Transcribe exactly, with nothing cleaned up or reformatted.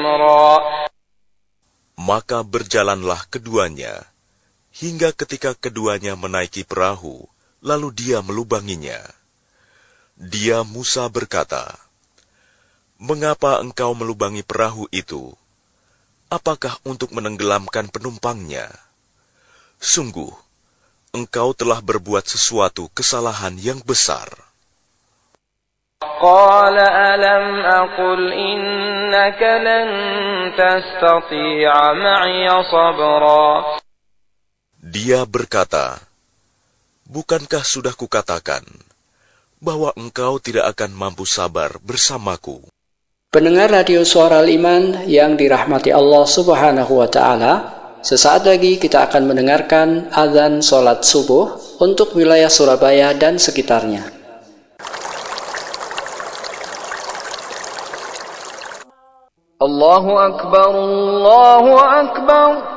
أمرا. Maka berjalanlah keduanya, hingga ketika keduanya menaiki perahu, lalu dia melubanginya. Dia Musa berkata, "Mengapa engkau melubangi perahu itu? Apakah untuk menenggelamkan penumpangnya? Sungguh, engkau telah berbuat sesuatu kesalahan yang besar." قال ألم أقل إنك لن تستطيع معي صبرا. Dia berkata, "Bukankah sudah kukatakan bahwa engkau tidak akan mampu sabar bersamaku?" Pendengar radio Suara Al-Iman yang dirahmati Allah Subhanahu wa Ta'ala, sesaat lagi kita akan mendengarkan azan sholat subuh untuk wilayah Surabaya dan sekitarnya. الله أكبر الله أكبر